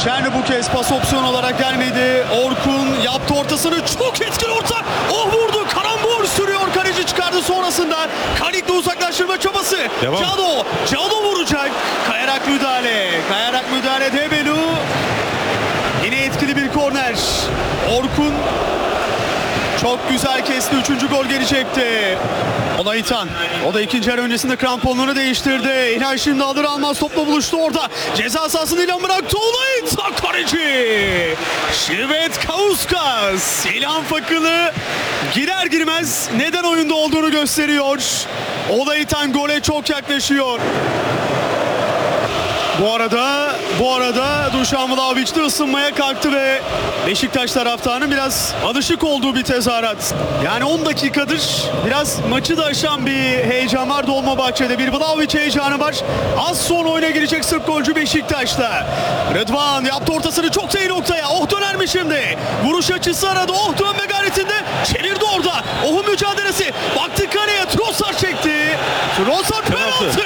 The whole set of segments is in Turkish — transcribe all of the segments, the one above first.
Çerni bu kez pas opsiyon olarak gelmedi. Orkun yaptı ortasını. Çok etkili orta. Oh vurdu. Karambol sürüyor. Kaleci çıkardı sonrasında. Kalik'le uzaklaştırma çabası. Devam. Cado vuracak. Kayarak müdahale. Debelu. Yine etkili bir korner. Orkun çok güzel kesti. 3. gol gelecekti. Olaytan. O da ikinci yarı öncesinde kramponlarını değiştirdi. İlhan şimdi alır almaz topla buluştu orada. Ceza sahasını ilan bıraktı. Olaytan kaleci. Şivet Kauskas. İlhan Fakılı girer girmez neden oyunda olduğunu gösteriyor. Olaytan gole çok yaklaşıyor. Bu arada Dušan Vlahović de ısınmaya kalktı ve Beşiktaş taraftarının biraz alışık olduğu bir tezahürat. Yani 10 dakikadır biraz maçı da aşan bir heyecan var Dolmabahçe'de. Bir Vlahović heyecanı var. Az sonra oyuna girecek Sırp golcü Beşiktaş'ta. Rıdvan yaptı ortasını çok iyi noktaya. Oh döner mi şimdi? Vuruş açısı aradı. Oh dönme gayretinde. Çevirdi orada. Oh'un mücadelesi. Baktı kaleye. Trossard çekti. Trossard penaltı.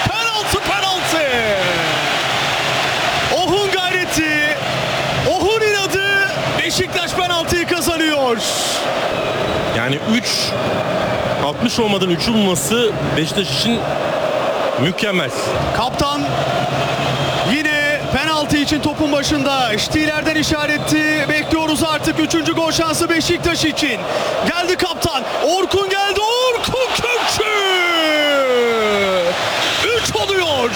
Oh'un gayreti, Oh'un inadı Beşiktaş penaltıyı kazanıyor. Yani 60 olmadan 3'ü bulması Beşiktaş için mükemmel. Kaptan yine penaltı için topun başında. Stiler'den işaretti. Bekliyoruz artık 3. gol şansı Beşiktaş için. Geldi kaptan. Orkun geldi. Orkun Kökçü. 3 oluyor.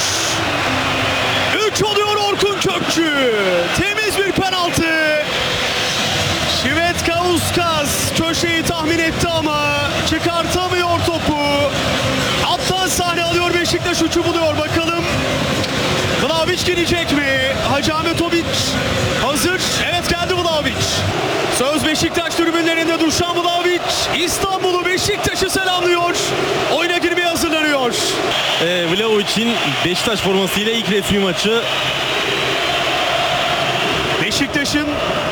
3 oluyor Orkun Kökçü. Temiz bir penaltı. Şivet Kauskas köşeyi tahmin etti ama çıkartamıyor topu. Alttan sahne alıyor Beşiktaş 3'ü buluyor. Bakalım Vlahović gelecek mi? Hacı Ahmetović hazır. Evet geldi Vlahović. Söz Beşiktaş tribünlerinde Dušan Vlahović İstanbul'u Beşiktaş'ı selamlıyor. Oyuna girmeye hazırlanıyor. Vlahović'in Beşiktaş formasıyla ilk resmi maçı. Beşiktaş'ın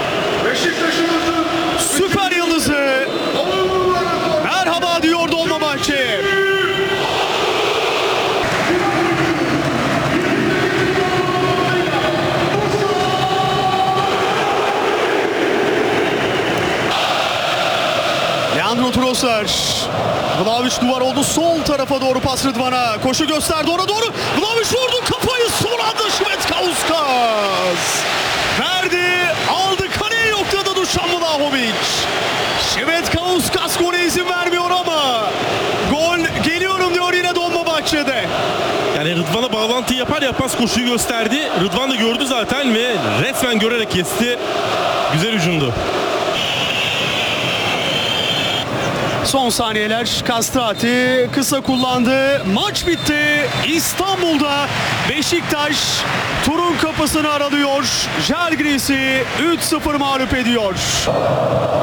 süper yıldızı merhaba diyor Dolmabahçe. Leandro Trossard. Vlahović duvar oldu. Sol tarafa doğru pas Rıdvan'a. Koşu gösterdi ona doğru. Vlahović vurdu kafayı. Son anda Şivet Kauskas. Verdi. Aldı. Kaleye yokladı Dušan Vlahović. Şivet Kauskas gole izin vermiyor ama gol geliyorum diyor yine Dolmabahçe'de. Yani Rıdvan'a bağlantıyı yapar yapmaz koşuyu gösterdi. Rıdvan da gördü zaten ve resmen görerek kesti. Güzel hücumdu. Son saniyeler Castrati kısa kullandı. Maç bitti. İstanbul'da Beşiktaş turun kapısını aralıyor. Žalgiris'i 3-0 mağlup ediyor.